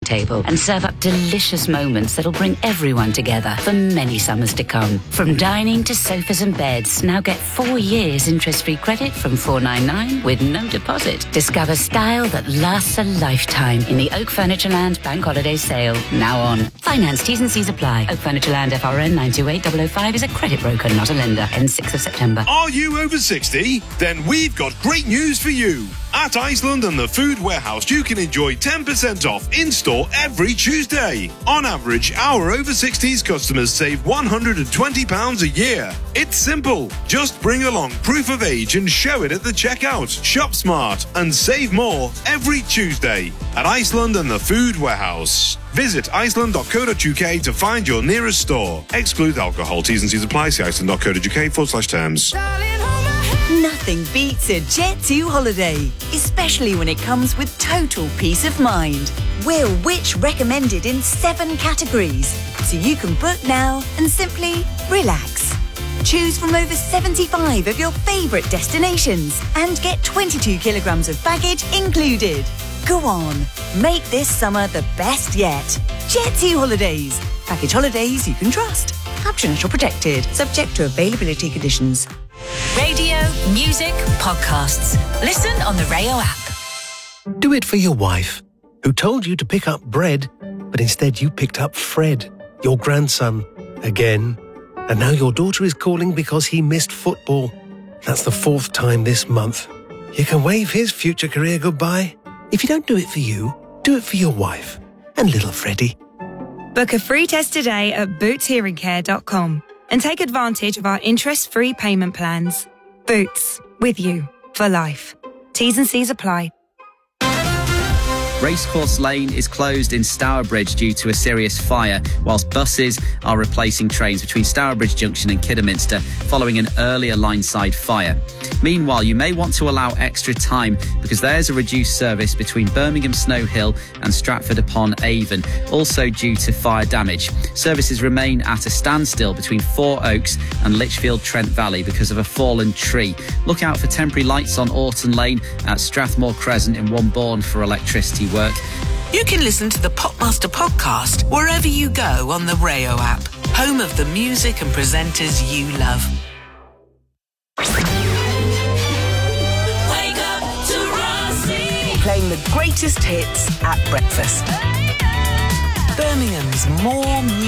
table and serve up delicious moments that'll bring everyone together for many summers to come. From dining to sofas and beds, now get 4 years interest-free credit from $499 with no deposit. Discover style that lasts a lifetime in the Oak Furnitureland Bank Holiday Sale, now on. Finance T's and C's apply. Oak Furnitureland FRN 928005 is a credit broker, not a lender. Ends 6th of September. Are you over 60? Then we've got great news for you. At Iceland and the Food Warehouse, you can enjoy 10% off in-store every Tuesday. On average, our over 60s customers save £120 a year. It's simple. Just bring along proof of age and show it at the checkout. Shop smart and save more every Tuesday at Iceland and the Food Warehouse. Visit iceland.co.uk to find your nearest store. Exclude alcohol. T's and C's apply. See iceland.co.uk/terms. Nothing beats a Jet2 holiday, especially when it comes with total peace of mind. We're Which recommended in 7 categories, so you can book now and simply relax. Choose from over 75 of your favourite destinations and get 22 kilograms of baggage included. Go on, make this summer the best yet. Jet2 Holidays. Package holidays you can trust. Caption protected, subject to availability conditions. Radio, music, podcasts. Listen on the Rayo app. Do it for your wife, who told you to pick up bread, but instead you picked up Fred, your grandson, again. And now your daughter is calling because he missed football. That's the 4th time this month. You can wave his future career goodbye. If you don't do it for you, do it for your wife and little Freddie. Book a free test today at bootshearingcare.com and take advantage of our interest-free payment plans. Boots, with you for life. T's and C's apply. Racecourse Lane is closed in Stourbridge due to a serious fire, whilst buses are replacing trains between Stourbridge Junction and Kidderminster following an earlier line-side fire. Meanwhile, you may want to allow extra time because there's a reduced service between Birmingham Snow Hill and Stratford-upon-Avon, also due to fire damage. Services remain at a standstill between Four Oaks and Lichfield Trent Valley because of a fallen tree. Look out for temporary lights on Orton Lane at Strathmore Crescent in Wombourne for electricity work. You can listen to the Popmaster podcast wherever you go on the Rayo app, home of the music and presenters you love. Wake up to Rossi. Playing the greatest hits at breakfast. Birmingham's more music.